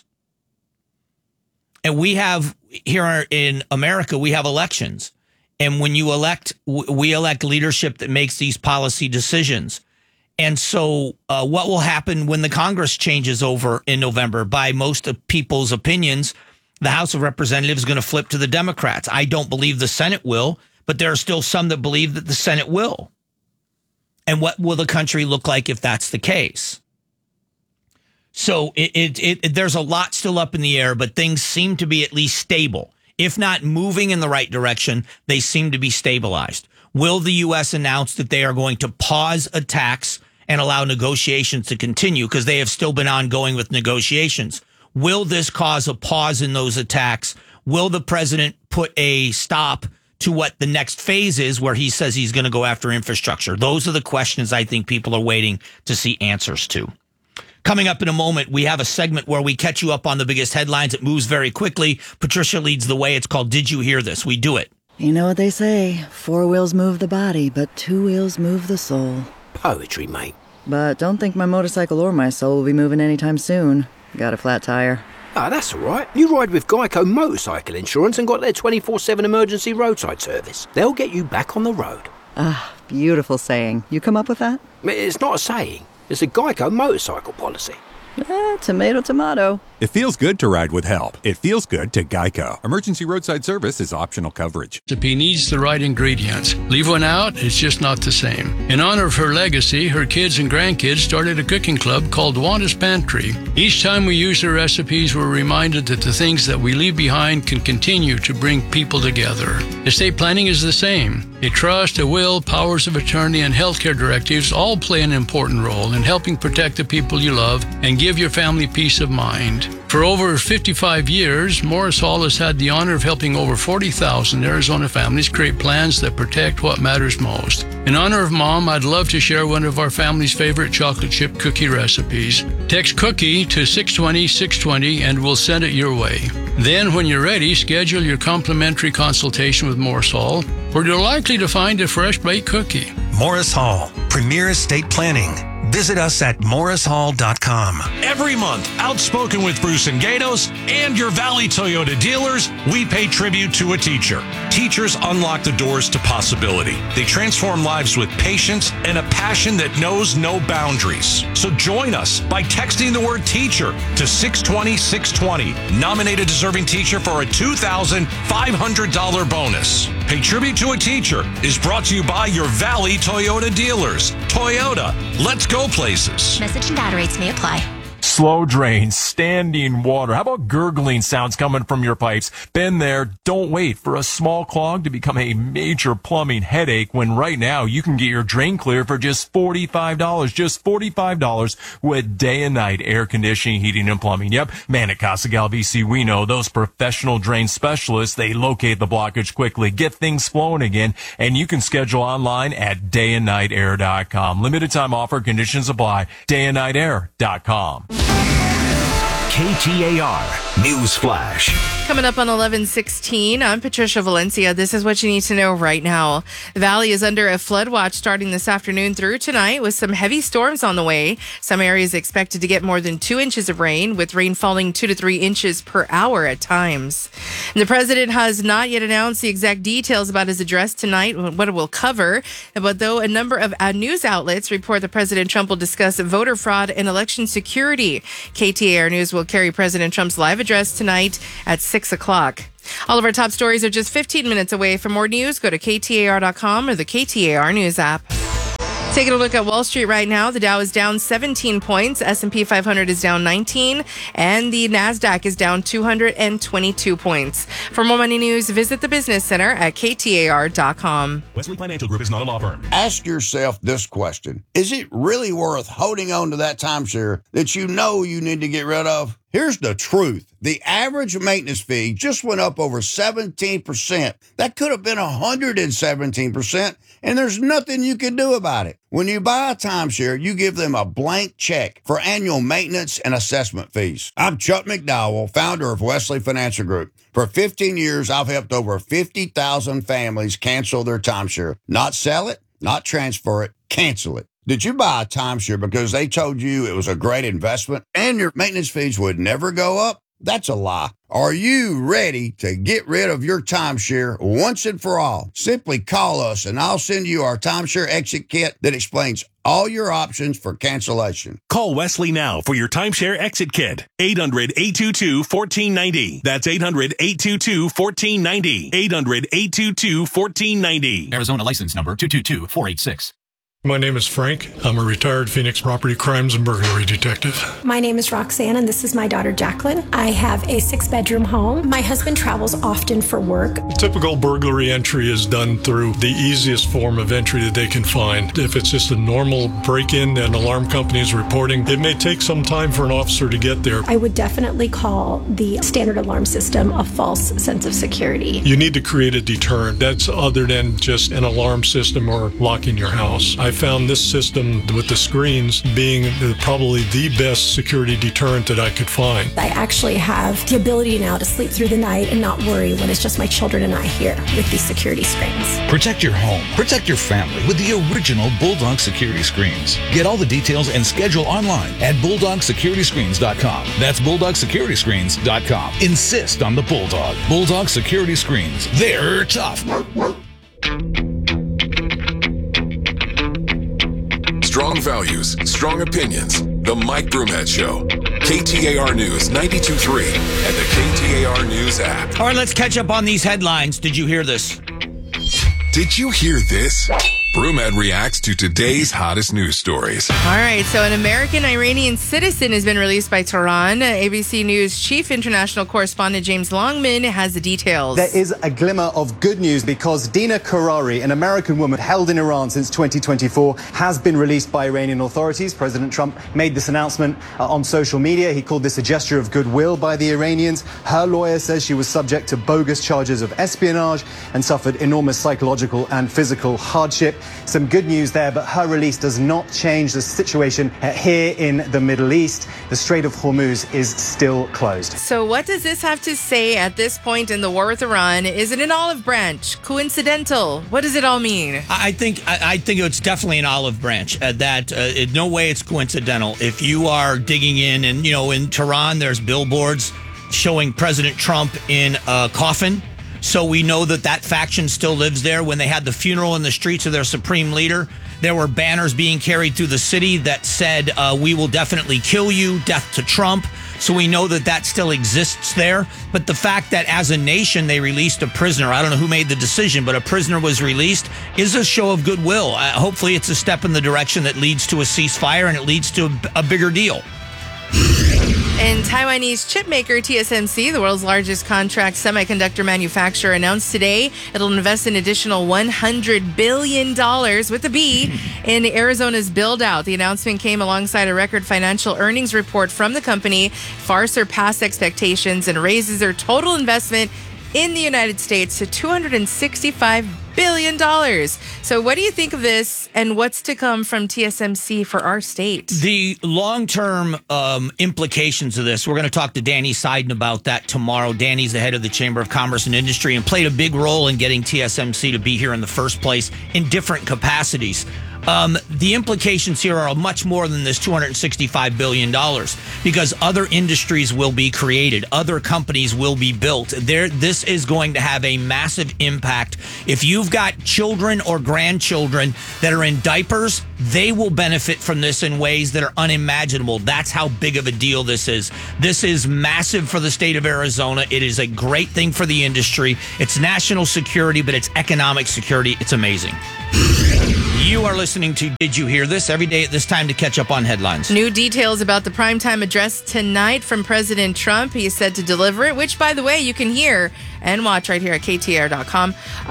And we have, here in America, we have elections. And when you elect, we elect leadership that makes these policy decisions. And so what will happen when the Congress changes over in November? By most of people's opinions, the House of Representatives is going to flip to the Democrats. I don't believe the Senate will, but there are still some that believe that the Senate will. And what will the country look like if that's the case? So there's a lot still up in the air, but things seem to be at least stable. If not moving in the right direction, they seem to be stabilized. Will the U.S. announce that they are going to pause attacks and allow negotiations to continue, because they have still been ongoing with negotiations? Will this cause a pause in those attacks? Will the president put a stop to what the next phase is, where he says he's going to go after infrastructure? Those are the questions I think people are waiting to see answers to. Coming up in a moment, we have a segment where we catch you up on the biggest headlines. It moves very quickly. Patricia leads the way. It's called Did You Hear This? We do it. You know what they say, 4 wheels move the body, but 2 wheels move the soul. Poetry, mate. But don't think my motorcycle or my soul will be moving anytime soon. Got a flat tire. Ah, that's all right. You ride with Geico Motorcycle Insurance and got their 24/7 emergency roadside service. They'll get you back on the road. Ah, beautiful saying. You come up with that? It's not a saying. It's a Geico motorcycle policy. Tomato, tomato. It feels good to ride with help. It feels good to Geico. Emergency roadside service is optional coverage. Recipe needs the right ingredients. Leave one out, it's just not the same. In honor of her legacy, her kids and grandkids started a cooking club called Wanda's Pantry. Each time we use her recipes, we're reminded that the things that we leave behind can continue to bring people together. Estate planning is the same. A trust, a will, powers of attorney, and healthcare directives all play an important role in helping protect the people you love and give your family peace of mind. For over 55 years, Morris Hall has had the honor of helping over 40,000 Arizona families create plans that protect what matters most. In honor of Mom, I'd love to share one of our family's favorite chocolate chip cookie recipes. Text cookie to 620-620 and we'll send it your way. Then, when you're ready, schedule your complimentary consultation with Morris Hall, where you're likely to find a fresh baked cookie. Morris Hall, Premier Estate Planning. Visit us at morrishall.com. Every month, Outspoken with Bruce and Gatos and your Valley Toyota dealers, we pay tribute to a teacher. Teachers unlock the doors to possibility. They transform lives with patience and a passion that knows no boundaries. So join us by texting the word teacher to 620-620. Nominate a deserving teacher for a $2,500 bonus. Pay tribute to a teacher is brought to you by your Valley Toyota dealers. Toyota, let's go places. Message and data rates may apply. Slow drains, standing water. How about gurgling sounds coming from your pipes? Been there. Don't wait for a small clog to become a major plumbing headache when right now you can get your drain clear for just $45. Just $45 with day and night air conditioning, heating, and plumbing. Yep, man, at Casa Galvisi, we know those professional drain specialists. They locate the blockage quickly, get things flowing again, and you can schedule online at dayandnightair.com. Limited time offer, conditions apply. Dayandnightair.com. KTAR News Flash. Coming up on 11:16, I'm Patricia Valencia. This is what you need to know right now. The Valley is under a flood watch starting this afternoon through tonight with some heavy storms on the way. Some areas expected to get more than 2 inches of rain, with rain falling 2 to 3 inches per hour at times. And the president has not yet announced the exact details about his address tonight, what it will cover. But though a number of news outlets report that President Trump will discuss voter fraud and election security, KTAR News will carry President Trump's live address tonight at 6 o'clock. All of our top stories are just 15 minutes away. For more news, go to KTAR.com or the KTAR News app. Taking a look at Wall Street right now, the Dow is down 17 points, S&P 500 is down 19, and the NASDAQ is down 222 points. For more money news, visit the Business Center at KTAR.com. Wesley Financial Group is not a law firm. Ask yourself this question. Is it really worth holding on to that timeshare that you know you need to get rid of? Here's the truth. The average maintenance fee just went up over 17%. That could have been 117%, and there's nothing you can do about it. When you buy a timeshare, you give them a blank check for annual maintenance and assessment fees. I'm Chuck McDowell, founder of Wesley Financial Group. For 15 years, I've helped over 50,000 families cancel their timeshare. Not sell it, not transfer it, cancel it. Did you buy a timeshare because they told you it was a great investment and your maintenance fees would never go up? That's a lie. Are you ready to get rid of your timeshare once and for all? Simply call us and I'll send you our timeshare exit kit that explains all your options for cancellation. Call Wesley now for your timeshare exit kit. 800-822-1490. That's 800-822-1490. 800-822-1490. Arizona license number 222486. My name is Frank. I'm a retired Phoenix property crimes and burglary detective. My name is Roxanne, and this is my daughter, Jacqueline. I have a 6-bedroom home. My husband travels often for work. A typical burglary entry is done through the easiest form of entry that they can find. If it's just a normal break-in that an alarm company is reporting, it may take some time for an officer to get there. I would definitely call the standard alarm system a false sense of security. You need to create a deterrent that's other than just an alarm system or locking your house. I found this system with the screens being probably the best security deterrent that I could find. I actually have the ability now to sleep through the night and not worry when it's just my children and I here with these security screens. Protect your home, protect your family with the original Bulldog security screens. Get all the details and schedule online at BulldogSecurityScreens.com. That's BulldogSecurityScreens.com. Insist on the Bulldog. Bulldog Security Screens. They're tough. Strong values, strong opinions. The Mike Broomhead Show. KTAR News 92.3 and the KTAR News app. All right, let's catch up on these headlines. Did you hear this? Did you hear this? Broomhead reacts to today's hottest news stories. All right, so an American-Iranian citizen has been released by Tehran. ABC News chief international correspondent James Longman has the details. There is a glimmer of good news because Dina Karari, an American woman held in Iran since 2024, has been released by Iranian authorities. President Trump made this announcement on social media. He called this a gesture of goodwill by the Iranians. Her lawyer says she was subject to bogus charges of espionage and suffered enormous psychological and physical hardship. Some good news there, but her release does not change the situation here in the Middle East. The Strait of Hormuz is still closed. So what does this have to say at this point in the war with Iran? Is it an olive branch? Coincidental? What does it all mean? I think it's definitely an olive branch. In no way it's coincidental. If you are digging in, and in Tehran, there's billboards showing President Trump in a coffin. So we know that faction still lives there. When they had the funeral in the streets of their supreme leader, there were banners being carried through the city that said, we will definitely kill you, death to Trump. So we know that still exists there. But the fact that as a nation they released a prisoner, I don't know who made the decision, but a prisoner was released, is a show of goodwill. Hopefully it's a step in the direction that leads to a ceasefire and it leads to a bigger deal. And Taiwanese chip maker TSMC, the world's largest contract semiconductor manufacturer, announced today it'll invest an additional $100 billion with a B in Arizona's build-out. The announcement came alongside a record financial earnings report from the company, far surpassed expectations, and raises their total investment in the United States to $265 billion. So what do you think of this, and what's to come from TSMC for our state? The long-term implications of this, we're going to talk to Danny Seiden about that tomorrow. Danny's the head of the Chamber of Commerce and Industry and played a big role in getting TSMC to be here in the first place in different capacities. The implications here are much more than this $265 billion because other industries will be created. Other companies will be built. This is going to have a massive impact. If you've got children or grandchildren that are in diapers, they will benefit from this in ways that are unimaginable. That's how big of a deal this is. This is massive for the state of Arizona. It is a great thing for the industry. It's national security, but it's economic security. It's amazing. You are listening to Did You Hear This? Every day at this time to catch up on headlines. New details about the primetime address tonight from President Trump. He is said to deliver it, which, by the way, you can hear and watch right here at KTAR.com.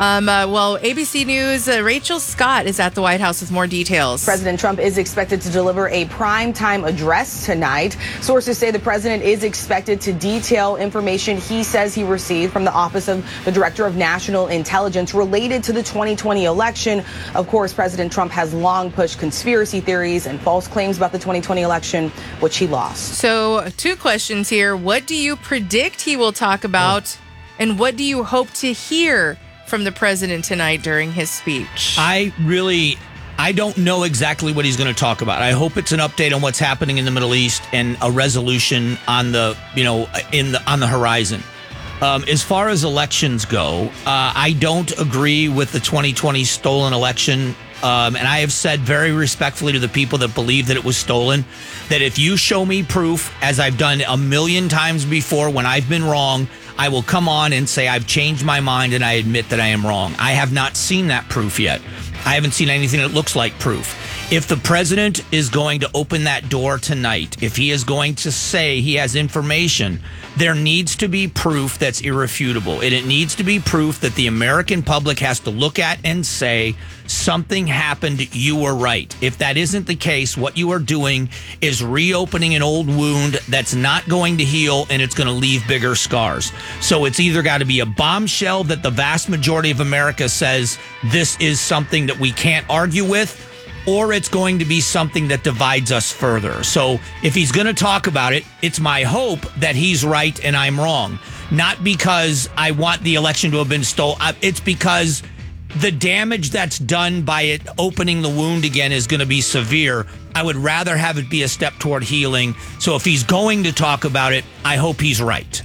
ABC News, Rachel Scott is at the White House with more details. President Trump is expected to deliver a primetime address tonight. Sources say the president is expected to detail information he says he received from the Office of the Director of National Intelligence related to the 2020 election. Of course, President Trump has long pushed conspiracy theories and false claims about the 2020 election, which he lost. So, two questions here. What do you predict he will talk about? And what do you hope to hear from the president tonight during his speech? I don't know exactly what he's going to talk about. I hope it's an update on what's happening in the Middle East and a resolution on the horizon. As far as elections go, I don't agree with the 2020 stolen election. And I have said very respectfully to the people that believe that it was stolen, that if you show me proof, as I've done a million times before when I've been wrong, I will come on and say I've changed my mind and I admit that I am wrong. I have not seen that proof yet. I haven't seen anything that looks like proof. If the president is going to open that door tonight, if he is going to say he has information, there needs to be proof that's irrefutable. And it needs to be proof that the American public has to look at and say, something happened, you were right. If that isn't the case, what you are doing is reopening an old wound that's not going to heal and it's going to leave bigger scars. So it's either got to be a bombshell that the vast majority of America says this is something that we can't argue with, or it's going to be something that divides us further. So if he's going to talk about it, it's my hope that he's right and I'm wrong. Not because I want the election to have been stolen. It's because the damage that's done by it opening the wound again is going to be severe. I would rather have it be a step toward healing. So if he's going to talk about it, I hope he's right.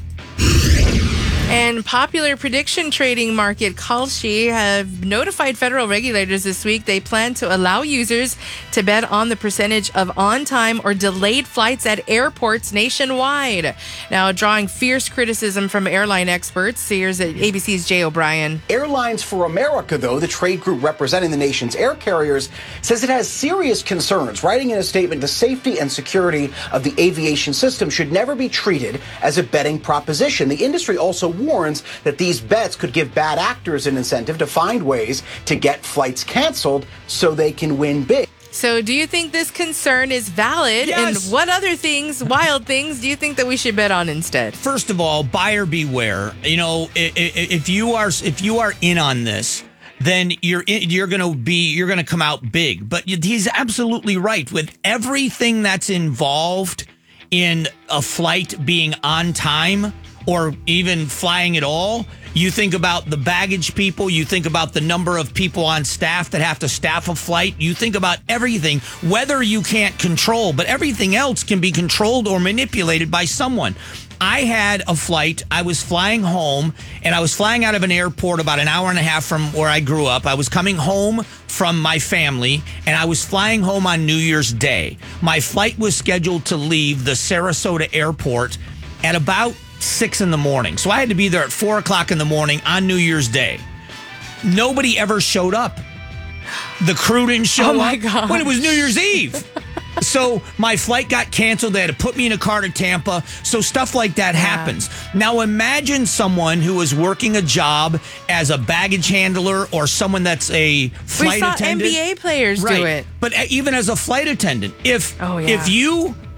And popular prediction trading market Kalshi have notified federal regulators this week they plan to allow users to bet on the percentage of on-time or delayed flights at airports nationwide. Now, drawing fierce criticism from airline experts. Here's ABC's Jay O'Brien. Airlines for America, though, the trade group representing the nation's air carriers, says it has serious concerns. Writing in a statement, the safety and security of the aviation system should never be treated as a betting proposition. The industry also warns that these bets could give bad actors an incentive to find ways to get flights canceled so they can win big. So do you think this concern is valid? Yes. And what other things, wild things, do you think that we should bet on instead? First of all, buyer beware. You know, if you are in on this, then you're going to come out big. But he's absolutely right with everything that's involved in a flight being on time or even flying at all. You think about the baggage people. You think about the number of people on staff that have to staff a flight. You think about everything, weather you can't control, but everything else can be controlled or manipulated by someone. I had a flight. I was flying home, and I was flying out of an airport about an hour and a half from where I grew up. I was coming home from my family, and I was flying home on New Year's Day. My flight was scheduled to leave the Sarasota airport at about 6 in the morning. So I had to be there at 4 o'clock in the morning on New Year's Day. Nobody ever showed up. The crew didn't show up. Oh my God. When it was New Year's Eve. So my flight got canceled. They had to put me in a car to Tampa. So stuff like that happens. Now imagine someone who is working a job as a baggage handler or someone that's a flight attendant. We saw NBA players do it. But even as a flight attendant, if you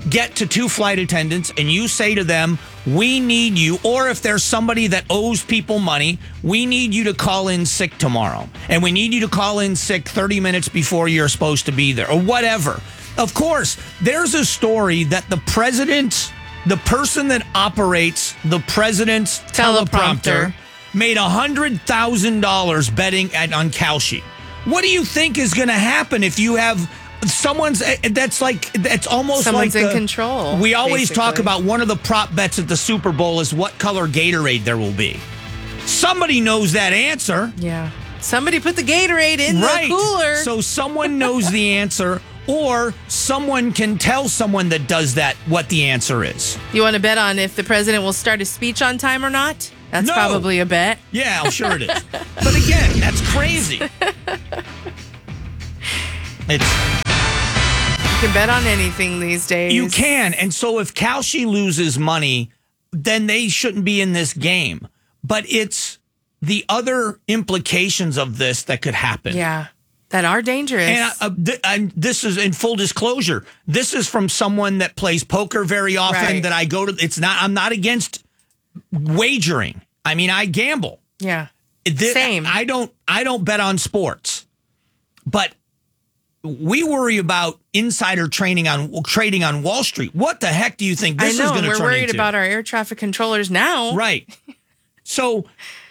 get to 2 flight attendants and you say to them, we need you, or if there's somebody that owes people money, we need you to call in sick tomorrow. And we need you to call in sick 30 minutes before you're supposed to be there, or whatever. Of course, there's a story that the person that operates the president's teleprompter made $100,000 betting on Kalshi. What do you think is going to happen if you have that's almost someone's like in control? We always basically talk about one of the prop bets at the Super Bowl is what color Gatorade there will be. Somebody knows that answer. Yeah. Somebody put the Gatorade in the cooler. So someone knows the answer, or someone can tell someone that does that what the answer is. You want to bet on if the president will start his speech on time or not? That's probably a bet. Yeah, I'm sure it is. But again, that's crazy. You can bet on anything these days. You can. And so if Kalshi loses money, then they shouldn't be in this game. But it's the other implications of this that could happen. Yeah, that are dangerous. And this is in full disclosure. This is from someone that plays poker very often that I go to. I'm not against wagering. I mean, I gamble. Yeah. Same. I don't bet on sports. But we worry about insider trading on Wall Street. What the heck do you think this is going to turn into? We're worried about our air traffic controllers now. Right. So,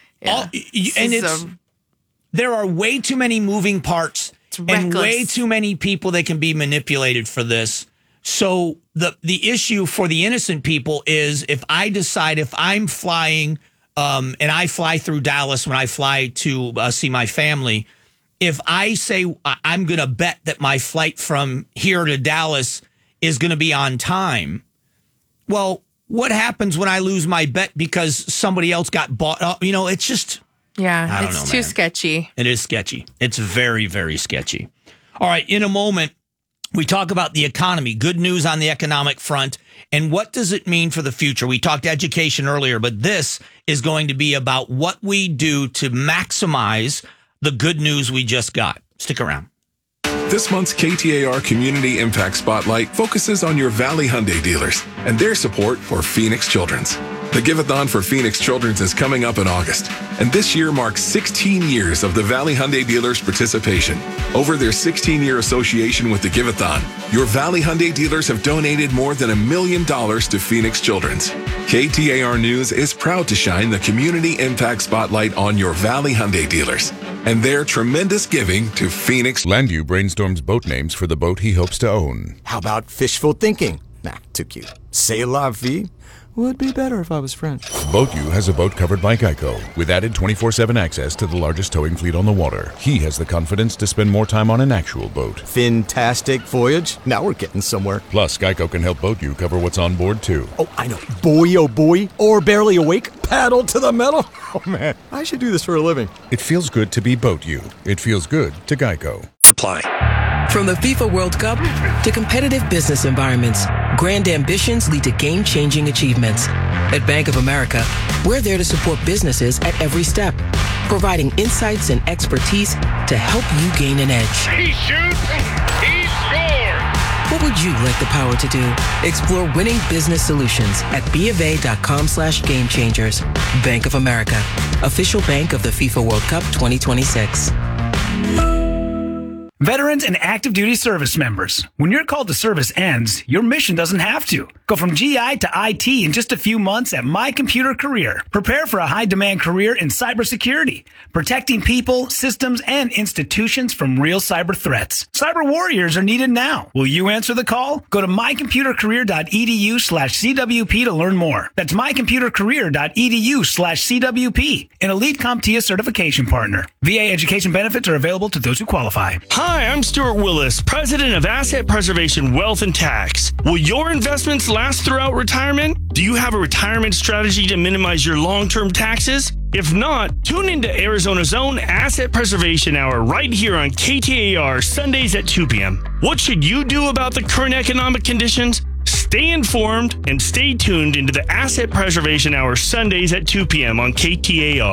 there are way too many moving parts and way too many people that can be manipulated for this. So the issue for the innocent people is if I decide if I'm flying and I fly through Dallas when I fly to see my family, if I say I'm going to bet that my flight from here to Dallas is going to be on time, well, what happens when I lose my bet because somebody else got bought up? You know, it's just... Yeah, it's too sketchy. It is sketchy. It's very, very sketchy. All right, in a moment, we talk about the economy, good news on the economic front, and what does it mean for the future? We talked education earlier, but this is going to be about what we do to maximize the good news we just got. Stick around. This month's KTAR Community Impact Spotlight focuses on your Valley Hyundai dealers and their support for Phoenix Children's. The Give-a-thon for Phoenix Children's is coming up in August, and this year marks 16 years of the Valley Hyundai dealers' participation. Over their 16-year association with the Give-a-thon, your Valley Hyundai dealers have donated more than $1 million to Phoenix Children's. KTAR News is proud to shine the Community Impact Spotlight on your Valley Hyundai dealers and their tremendous giving to Phoenix. Landview brainstorms boat names for the boat he hopes to own. How about fishful thinking? Nah, too cute. C'est la vie? Would be better if I was French. BoatU has a boat covered by Geico with added 24/7 access to the largest towing fleet on the water. He has the confidence to spend more time on an actual boat. Fantastic voyage. Now we're getting somewhere. Plus, Geico can help BoatU cover what's on board, too. Oh, I know. Boy, oh boy. Or barely awake. Paddle to the metal. Oh, man. I should do this for a living. It feels good to be BoatU. It feels good to Geico. Supply. From the FIFA World Cup to competitive business environments, grand ambitions lead to game-changing achievements. At Bank of America, we're there to support businesses at every step, providing insights and expertise to help you gain an edge. He shoots, he scores! What would you like the power to do? Explore winning business solutions at BofA.com/gamechangers. Bank of America, official bank of the FIFA World Cup 2026. Veterans and active duty service members, when your call to service ends, your mission doesn't have to. Go from GI to IT in just a few months at My Computer Career. Prepare for a high-demand career in cybersecurity, protecting people, systems, and institutions from real cyber threats. Cyber warriors are needed now. Will you answer the call? Go to mycomputercareer.edu/CWP to learn more. That's mycomputercareer.edu/CWP, an elite CompTIA certification partner. VA education benefits are available to those who qualify. Hi, I'm Stuart Willis, president of Asset Preservation Wealth and Tax. Will your investments last throughout retirement? Do you have a retirement strategy to minimize your long-term taxes? If not, tune into Arizona's own Asset Preservation Hour right here on KTAR Sundays at 2 p.m. What should you do about the current economic conditions? Stay informed and stay tuned into the Asset Preservation Hour Sundays at 2 p.m. on KTAR.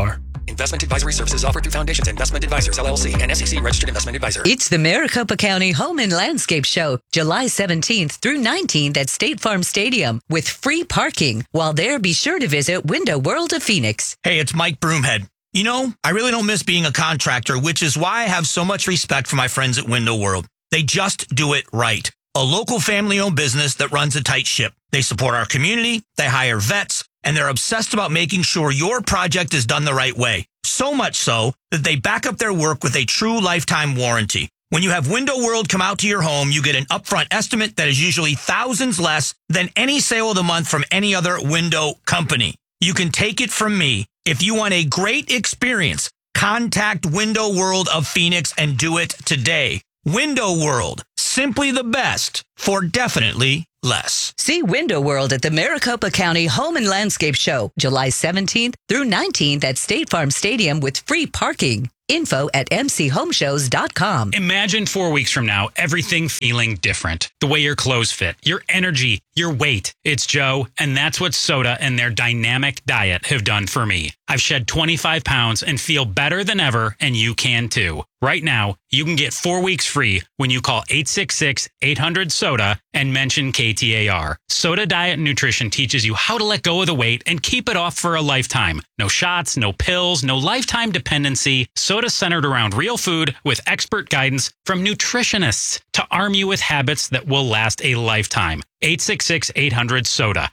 Investment advisory services offered through Foundations Investment Advisors, LLC, and SEC registered investment advisor. It's the Maricopa County Home and Landscape Show, July 17th through 19th at State Farm Stadium with free parking. While there, be sure to visit Window World of Phoenix. Hey, it's Mike Broomhead. You know, I really don't miss being a contractor, which is why I have so much respect for my friends at Window World. They just do it right. A local family-owned business that runs a tight ship. They support our community, they hire vets, and they're obsessed about making sure your project is done the right way. So much so that they back up their work with a true lifetime warranty. When you have Window World come out to your home, you get an upfront estimate that is usually thousands less than any sale of the month from any other window company. You can take it from me. If you want a great experience, contact Window World of Phoenix and do it today. Window World, simply the best for definitely less. See Window World at the Maricopa County Home and Landscape Show, July 17th through 19th at State Farm Stadium with free parking. Info at mchomeshows.com. Imagine 4 weeks from now, everything feeling different. The way your clothes fit, your energy, your weight. It's Joe, and that's what Soda and their dynamic diet have done for me. I've shed 25 pounds and feel better than ever, and you can too. Right now, you can get 4 weeks free when you call 866-800-SODA and mention KTAR. Soda Diet Nutrition teaches you how to let go of the weight and keep it off for a lifetime. No shots, no pills, no lifetime dependency. Soda centered around real food with expert guidance from nutritionists to arm you with habits that will last a lifetime. 866-800-SODA.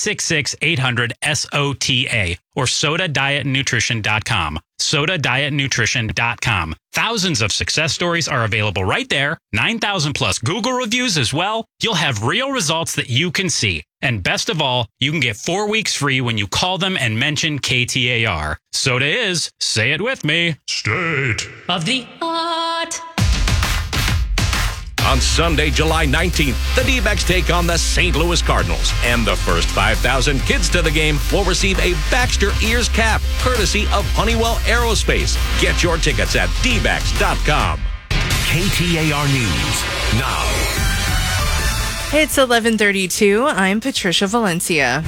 866-800-SOTA or SodaDietNutrition.com. SodaDietNutrition.com. Thousands of success stories are available right there. 9,000 plus Google reviews as well. You'll have real results that you can see. And best of all, you can get 4 weeks free when you call them and mention KTAR. Soda is, say it with me, State of the art. On Sunday, July 19th, the D-backs take on the St. Louis Cardinals. And the first 5,000 kids to the game will receive a Baxter Ears cap, courtesy of Honeywell Aerospace. Get your tickets at dbacks.com. KTAR News now. It's 11:32. I'm Patricia Valencia.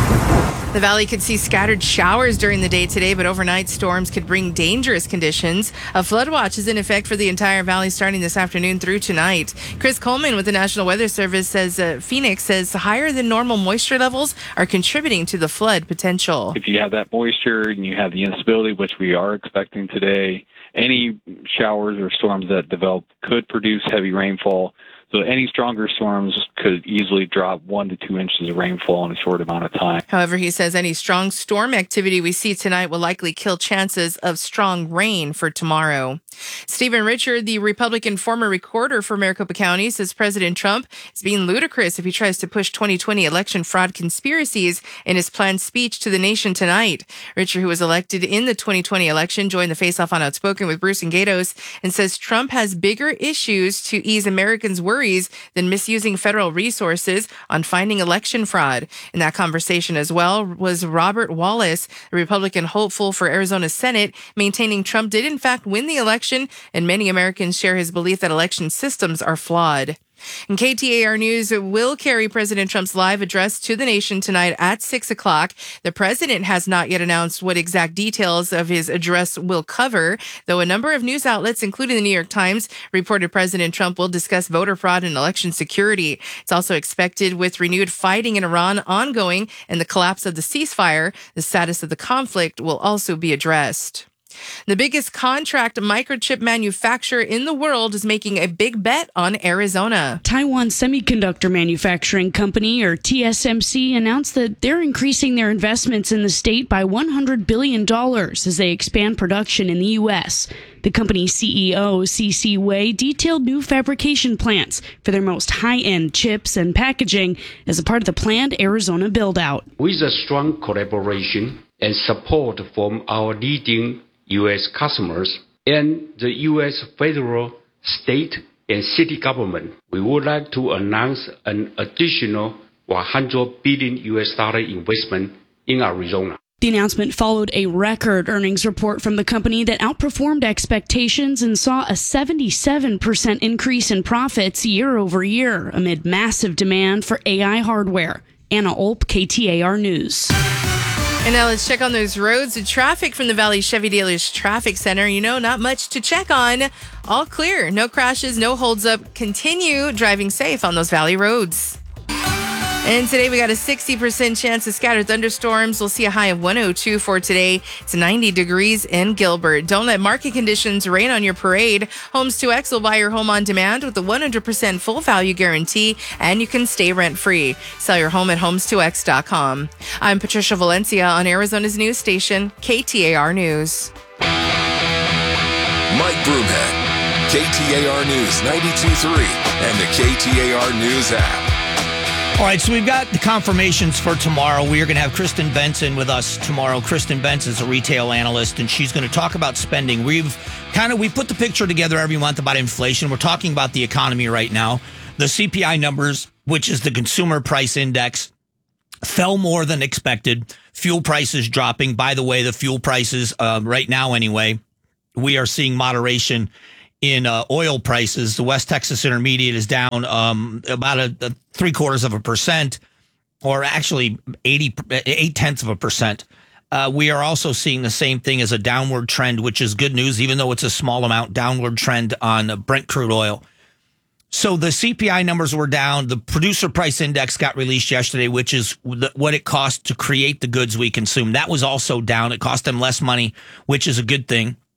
The valley could see scattered showers during the day today, but overnight storms could bring dangerous conditions. A flood watch is in effect for the entire valley starting this afternoon through tonight. Chris Coleman with the National Weather Service says Phoenix says higher than normal moisture levels are contributing to the flood potential. If you have that moisture and you have the instability, which we are expecting today, any showers or storms that develop could produce heavy rainfall. So any stronger storms could easily drop 1 to 2 inches of rainfall in a short amount of time. However, he says any strong storm activity we see tonight will likely kill chances of strong rain for tomorrow. Stephen Richard, the Republican former recorder for Maricopa County, says President Trump is being ludicrous if he tries to push 2020 election fraud conspiracies in his planned speech to the nation tonight. Richard, who was elected in the 2020 election, joined the Face-Off on Outspoken with Bruce and Gatos and says Trump has bigger issues to ease Americans' worries than misusing federal resources on finding election fraud. In that conversation as well was Robert Wallace, a Republican hopeful for Arizona's Senate, maintaining Trump did in fact win the election, and many Americans share his belief that election systems are flawed. And KTAR News will carry President Trump's live address to the nation tonight at 6 o'clock. The president has not yet announced what exact details of his address will cover, though a number of news outlets, including the New York Times, reported President Trump will discuss voter fraud and election security. It's also expected with renewed fighting in Iran ongoing and the collapse of the ceasefire, the status of the conflict will also be addressed. The biggest contract microchip manufacturer in the world is making a big bet on Arizona. Taiwan Semiconductor Manufacturing Company, or TSMC, announced that they're increasing their investments in the state by $100 billion as they expand production in the U.S. The company's CEO, C.C. Wei, detailed new fabrication plants for their most high-end chips and packaging as a part of the planned Arizona build-out. With a strong collaboration and support from our leading U.S. customers and the U.S. federal, state, and city government, we would like to announce an additional $100 billion investment in Arizona. The announcement followed a record earnings report from the company that outperformed expectations and saw a 77% increase in profits year over year amid massive demand for AI hardware. Anna Olp, KTAR News. And now let's check on those roads. The traffic from the Valley Chevy Dealers Traffic Center. Not much to check on. All clear. No crashes, no holds up. Continue driving safe on those Valley roads. And today we got a 60% chance of scattered thunderstorms. We'll see a high of 102 for today. It's 90 degrees in Gilbert. Don't let market conditions rain on your parade. Homes 2X will buy your home on demand with a 100% full value guarantee, and you can stay rent free. Sell your home at homes2x.com. I'm Patricia Valencia on Arizona's news station, KTAR News. Mike Broomhead, KTAR News 92.3 and the KTAR News app. All right, so we've got the confirmations for tomorrow. We are going to have Kristen Benson with us tomorrow. Kristen Benson is a retail analyst, and she's going to talk about spending. We put the picture together every month about inflation. We're talking about the economy right now. The CPI numbers, which is the consumer price index, fell more than expected. Fuel prices dropping. By the way, the fuel prices right now anyway, we are seeing moderation in oil prices. The West Texas Intermediate is down about a 0.75%, or actually 0.8%. We are also seeing the same thing as a downward trend, which is good news, even though it's a small amount, downward trend on Brent crude oil. So the CPI numbers were down. The producer price index got released yesterday, which is what it costs to create the goods we consume. That was also down. It cost them less money, which is a good thing.